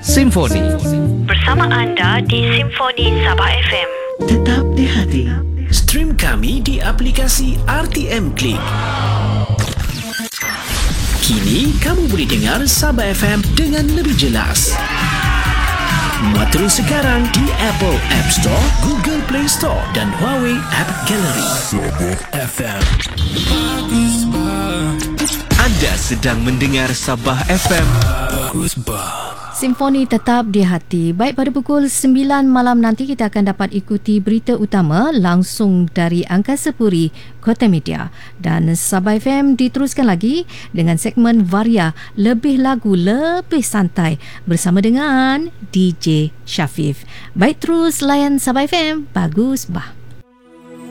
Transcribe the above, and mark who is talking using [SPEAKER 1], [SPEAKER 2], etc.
[SPEAKER 1] Simfoni.
[SPEAKER 2] Bersama anda di Simfoni Sabah FM.
[SPEAKER 3] Tetap di hati.
[SPEAKER 4] Stream kami di aplikasi RTM Klik. Kini kamu boleh dengar Sabah FM dengan lebih jelas. Muat terus sekarang di Apple App Store, Google Play Store dan Huawei App Gallery. Sabah FM.
[SPEAKER 1] Anda sedang mendengar Sabah FM.
[SPEAKER 5] Simfoni tetap di hati. Baik, pada pukul 9 malam nanti kita akan dapat ikuti berita utama langsung dari Angkasa Puri, Kota Media. Dan Sabah FM diteruskan lagi dengan segmen Varia, lebih lagu, lebih santai bersama dengan DJ Syafif. Baik, terus layan Sabah FM. Bagus, bah.